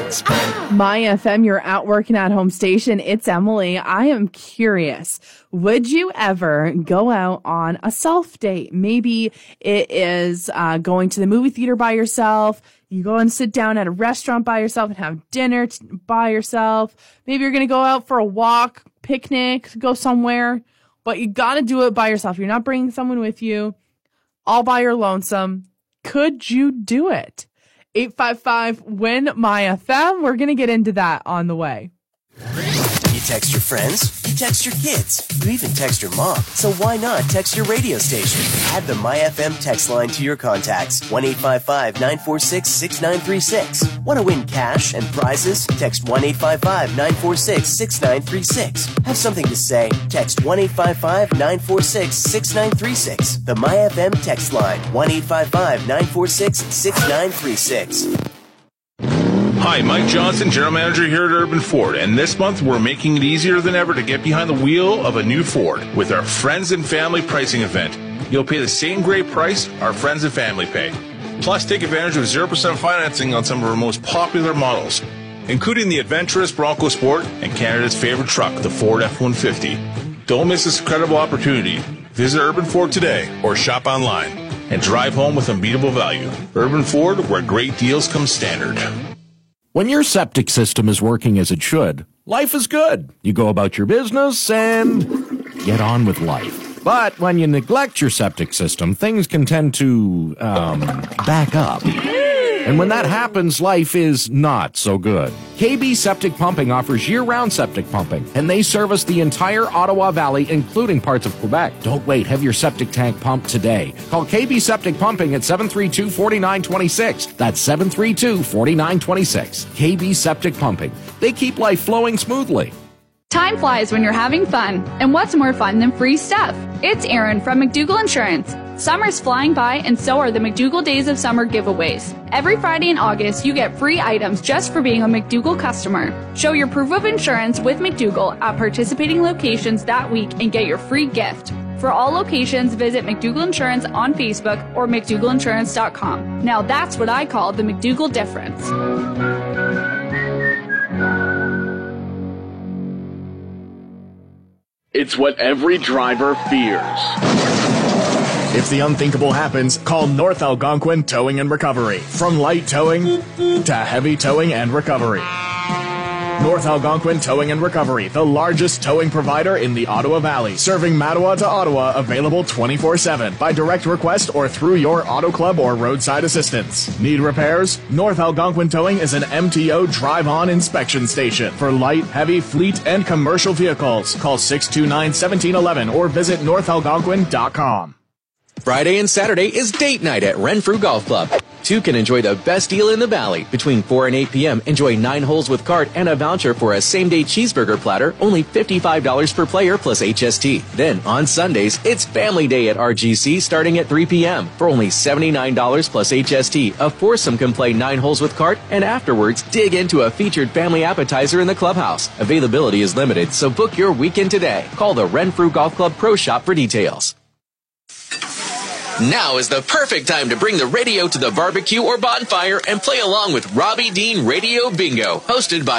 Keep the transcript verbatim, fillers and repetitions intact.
friends. My F M, you're out working at home station. It's Emily. I am curious. Would you ever go out on a self date? Maybe it is uh, going to the movie theater by yourself. You go and sit down at a restaurant by yourself and have dinner t- by yourself. Maybe you're going to go out for a walk, picnic, go somewhere. But you got to do it by yourself. You're not bringing someone with you. All by your lonesome. Could you do it? eight five five, W I N, my F M. We're going to get into that on the way. You text your friends, you text your kids, you even text your mom. So why not text your radio station? Add the MyFM text line to your contacts. one eight five five, nine four six, six nine three six. Want to win cash and prizes? Text one eight five five, nine four six, six nine three six. Have something to say? Text one eight five five, nine four six, six nine three six. The MyFM text line, one eight five five, nine four six, six nine three six. Hi, Mike Johnson, General Manager here at Urban Ford, and this month we're making it easier than ever to get behind the wheel of a new Ford with our Friends and Family pricing event. You'll pay the same great price our friends and family pay. Plus, take advantage of zero percent financing on some of our most popular models, including the adventurous Bronco Sport and Canada's favorite truck, the Ford F one fifty. Don't miss this incredible opportunity. Visit Urban Ford today or shop online and drive home with unbeatable value. Urban Ford, where great deals come standard. When your septic system is working as it should, life is good. You go about your business and get on with life. But when you neglect your septic system, things can tend to, um, back up. And when that happens, life is not so good. K B Septic Pumping offers year-round septic pumping, and they service the entire Ottawa Valley, including parts of Quebec. Don't wait. Have your septic tank pumped today. Call K B Septic Pumping at seven three two, four nine two six. That's seven three two, four nine two six. K B Septic Pumping. They keep life flowing smoothly. Time flies when you're having fun, and what's more fun than free stuff? It's Erin from McDougall Insurance. Summer's flying by, and so are the McDougall Days of Summer giveaways. Every Friday in August, you get free items just for being a McDougall customer. Show your proof of insurance with McDougall at participating locations that week and get your free gift. For all locations, visit McDougall Insurance on Facebook or mcdougall insurance dot com. Now that's what I call the McDougall difference. It's what every driver fears. If the unthinkable happens, call North Algonquin Towing and Recovery. From light towing to heavy towing and recovery. North Algonquin Towing and Recovery, the largest towing provider in the Ottawa Valley, serving Mattawa to Ottawa, available twenty-four seven by direct request or through your auto club or roadside assistance. Need repairs? North Algonquin Towing is an M T O drive-on inspection station for light, heavy, fleet, and commercial vehicles. Call six two nine, one seven one one or visit north algonquin dot com. Friday and Saturday is date night at Renfrew Golf Club. Two can enjoy the best deal in the valley. Between four and eight p.m., enjoy nine holes with cart and a voucher for a same-day cheeseburger platter, only fifty-five dollars per player plus H S T. Then, on Sundays, it's Family Day at R G C starting at three p.m. For only seventy-nine dollars plus H S T, a foursome can play nine holes with cart, and afterwards, dig into a featured family appetizer in the clubhouse. Availability is limited, so book your weekend today. Call the Renfrew Golf Club Pro Shop for details. Now is the perfect time to bring the radio to the barbecue or bonfire and play along with Robbie Dean Radio Bingo, hosted by